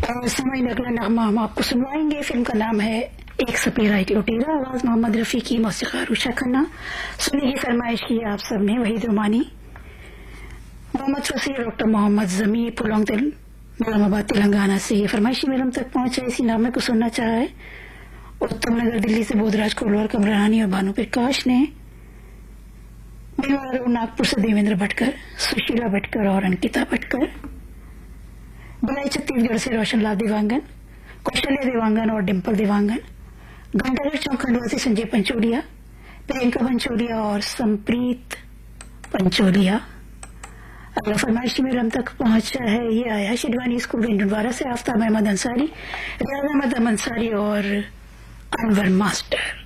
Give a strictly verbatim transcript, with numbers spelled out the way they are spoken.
और समय अगला नगमा हम आपको सुनवाएंगे। फिल्म का नाम है एक सपेरा एक लुटेरा, आवाज मोहम्मद रफी की, मौसीक़ार उषा खन्ना। सुनने की फरमाइश की आप सबने वहीद रुमानी, मोहम्मद फसी, डॉक्टर मोहम्मद जमी, पुलोंग निजामाबाद तेलंगाना से ये फरमाइशी मेरम तक पहुंचा। इसी नामे को सुनना चाहा है उत्तम नगर दिल्ली से बोधराज कोलवर, कमरानी और भानु प्रकाश ने। बिहार नागपुर से देवेंद्र भटकर, सुशीला भटकर और अंकिता भटकर। भिलाई छत्तीसगढ़ से रोशनलाल देवांगन, कौशल्या देवांगन और डिम्पल देवांगन। घंटाघर चौक खंडवा से संजय पंचोलिया, प्रियंका पंचोलिया और संप्रीत पंचोलिया। अगला फरमाइशी में रम तक पहुंचा है, ये आया शिडवानी स्कूल इंडवारा से आफ्ताब अहमद अंसारी, रियाज अहमद अंसारी और अनवर मास्टर।